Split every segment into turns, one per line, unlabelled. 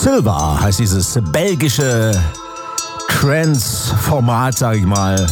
Silva heißt dieses belgische Trance-Format, sage ich mal,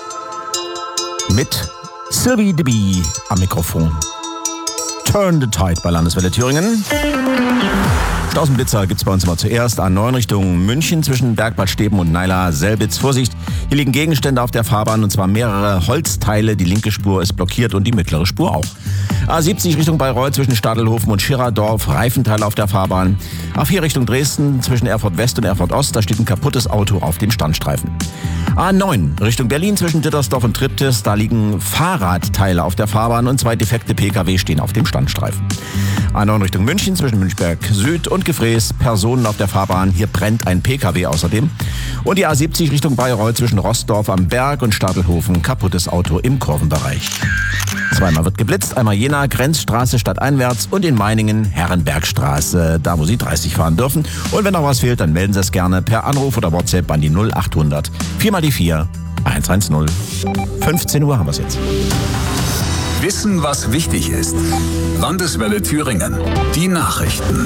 mit Sylvie Deby am Mikrofon. Turn the Tide bei Landeswelle Thüringen. Stausenblitzer gibt's bei uns immer zuerst. A9 Richtung München zwischen Bergbad Steben und Naila-Selbitz. Vorsicht, hier liegen Gegenstände auf der Fahrbahn und zwar mehrere Holzteile. Die linke Spur ist blockiert und die mittlere Spur auch. A70 Richtung Bayreuth zwischen Stadelhofen und Schirerdorf. Reifenteile auf der Fahrbahn. A4 Richtung Dresden zwischen Erfurt West und Erfurt Ost. Da steht ein kaputtes Auto auf dem Standstreifen. A9 Richtung Berlin zwischen Dittersdorf und Triptis. Da liegen Fahrradteile auf der Fahrbahn und 2 defekte Pkw stehen auf dem Standstreifen. A9 Richtung München zwischen Münchberg Süd und Gefräß. Personen auf der Fahrbahn. Hier brennt ein Pkw außerdem. Und die A70 Richtung Bayreuth zwischen Rossdorf am Berg und Stadelhofen. Kaputtes Auto im Kurvenbereich. Zweimal wird geblitzt. Einmal Jena, Grenzstraße stadteinwärts und in Meiningen, Herrenbergstraße, da wo Sie 30 fahren dürfen. Und wenn noch was fehlt, dann melden Sie es gerne per Anruf oder WhatsApp an die 0800 4x4 110. 15 Uhr haben wir es jetzt.
Wissen, was wichtig ist. Landeswelle Thüringen. Die Nachrichten.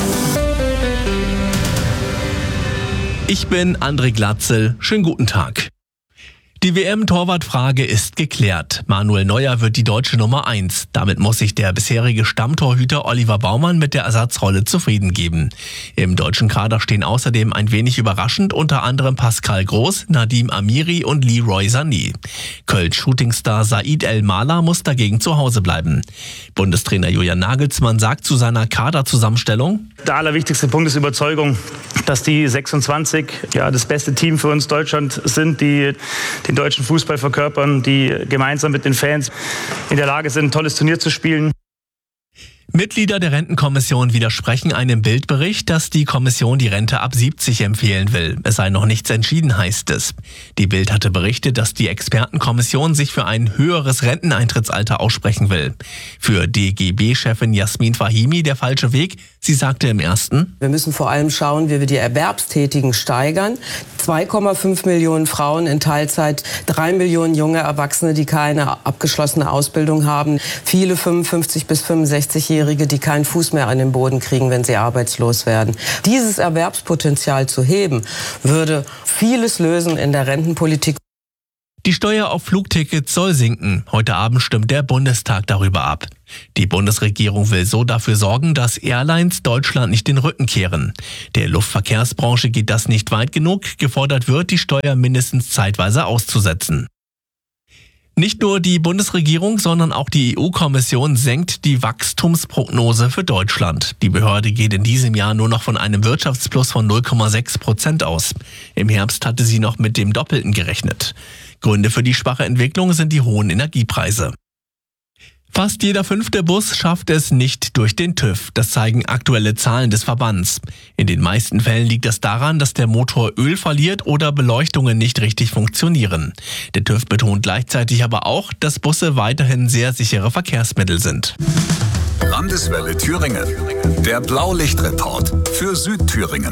Ich bin André Glatzel. Schönen guten Tag. Die WM-Torwartfrage ist geklärt. Manuel Neuer wird die deutsche Nummer 1. Damit muss sich der bisherige Stammtorhüter Oliver Baumann mit der Ersatzrolle zufrieden geben. Im deutschen Kader stehen außerdem ein wenig überraschend unter anderem Pascal Groß, Nadim Amiri und Leroy Sané. Köln-Shootingstar Said El-Mala muss dagegen zu Hause bleiben. Bundestrainer Julian Nagelsmann sagt zu seiner Kaderzusammenstellung:
Der allerwichtigste Punkt ist Überzeugung, dass die 26 das beste Team für uns Deutschland sind, die den deutschen Fußball verkörpern, die gemeinsam mit den Fans in der Lage sind, ein tolles Turnier zu spielen.
Mitglieder der Rentenkommission widersprechen einem Bildbericht, dass die Kommission die Rente ab 70 empfehlen will. Es sei noch nichts entschieden, heißt es. Die Bild hatte berichtet, dass die Expertenkommission sich für ein höheres Renteneintrittsalter aussprechen will. Für DGB-Chefin Jasmin Fahimi der falsche Weg. Sie sagte im ersten:
Wir müssen vor allem schauen, wie wir die Erwerbstätigen steigern. 2,5 Millionen Frauen in Teilzeit, 3 Millionen junge Erwachsene, die keine abgeschlossene Ausbildung haben, viele 55- bis 65-Jährige, die keinen Fuß mehr an den Boden kriegen, wenn sie arbeitslos werden. Dieses Erwerbspotenzial zu heben, würde vieles lösen in der Rentenpolitik.
Die Steuer auf Flugtickets soll sinken. Heute Abend stimmt der Bundestag darüber ab. Die Bundesregierung will so dafür sorgen, dass Airlines Deutschland nicht den Rücken kehren. Der Luftverkehrsbranche geht das nicht weit genug. Gefordert wird, die Steuer mindestens zeitweise auszusetzen. Nicht nur die Bundesregierung, sondern auch die EU-Kommission senkt die Wachstumsprognose für Deutschland. Die Behörde geht in diesem Jahr nur noch von einem Wirtschaftsplus von 0,6% aus. Im Herbst hatte sie noch mit dem Doppelten gerechnet. Gründe für die schwache Entwicklung sind die hohen Energiepreise. Fast jeder 5. Bus schafft es nicht durch den TÜV. Das zeigen aktuelle Zahlen des Verbands. In den meisten Fällen liegt das daran, dass der Motor Öl verliert oder Beleuchtungen nicht richtig funktionieren. Der TÜV betont gleichzeitig aber auch, dass Busse weiterhin sehr sichere Verkehrsmittel sind.
Landeswelle Thüringen. Der Blaulichtreport für Südthüringen.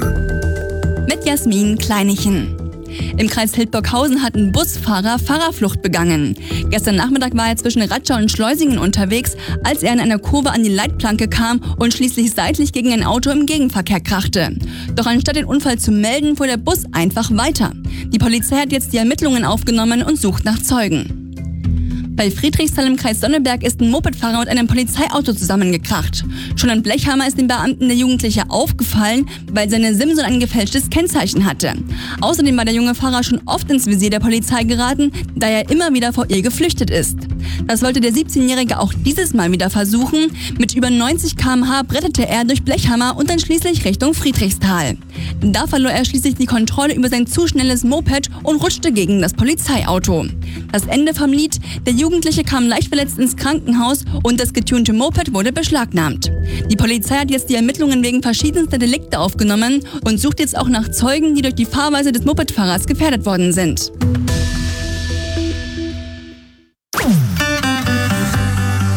Mit Jasmin Kleinichen. Im Kreis Hildburghausen hat ein Busfahrer Fahrerflucht begangen. Gestern Nachmittag war er zwischen Ratschau und Schleusingen unterwegs, als er in einer Kurve an die Leitplanke kam und schließlich seitlich gegen ein Auto im Gegenverkehr krachte. Doch anstatt den Unfall zu melden, fuhr der Bus einfach weiter. Die Polizei hat jetzt die Ermittlungen aufgenommen und sucht nach Zeugen. Bei Friedrichsthal im Kreis Sonneberg ist ein Mopedfahrer mit einem Polizeiauto zusammengekracht. Schon ein Blechhammer ist den Beamten der Jugendliche aufgefallen, weil seine Simson ein gefälschtes Kennzeichen hatte. Außerdem war der junge Fahrer schon oft ins Visier der Polizei geraten, da er immer wieder vor ihr geflüchtet ist. Das wollte der 17-Jährige auch dieses Mal wieder versuchen. Mit über 90 km/h brettete er durch Blechhammer und dann schließlich Richtung Friedrichsthal. Da verlor er schließlich die Kontrolle über sein zu schnelles Moped und rutschte gegen das Polizeiauto. Das Ende vom Lied: Der Jugendliche kam leicht verletzt ins Krankenhaus und das getunte Moped wurde beschlagnahmt. Die Polizei hat jetzt die Ermittlungen wegen verschiedenster Delikte aufgenommen und sucht jetzt auch nach Zeugen, die durch die Fahrweise des Mopedfahrers gefährdet worden sind.
Das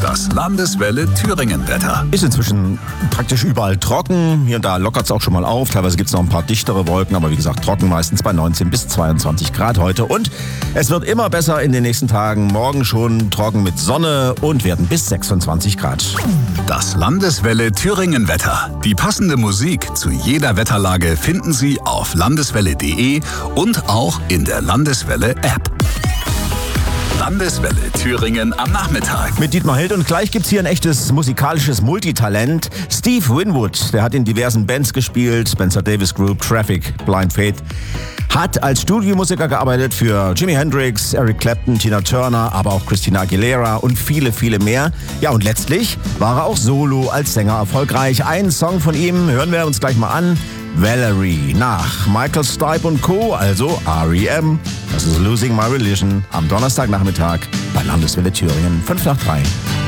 Landeswelle Thüringen-Wetter.
Ist inzwischen praktisch überall trocken. Hier und da lockert es auch schon mal auf. Teilweise gibt es noch ein paar dichtere Wolken, aber wie gesagt, trocken meistens bei 19 bis 22 Grad heute. Und es wird immer besser in den nächsten Tagen. Morgen schon trocken mit Sonne und werden bis 26 Grad.
Das Landeswelle Thüringen-Wetter. Die passende Musik zu jeder Wetterlage finden Sie auf landeswelle.de und auch in der Landeswelle-App. Landeswelle Thüringen am Nachmittag.
Mit Dietmar Held und gleich gibt's hier ein echtes musikalisches Multitalent. Steve Winwood, der hat in diversen Bands gespielt, Spencer Davis Group, Traffic, Blind Faith. Hat als Studiomusiker gearbeitet für Jimi Hendrix, Eric Clapton, Tina Turner, aber auch Christina Aguilera und viele, viele mehr. Ja, und letztlich war er auch solo als Sänger erfolgreich. Einen Song von ihm hören wir uns gleich mal an. Valerie nach Michael Stipe und Co., also R.E.M. Das ist Losing My Religion am Donnerstagnachmittag bei Landeswelle Thüringen 5 nach 3.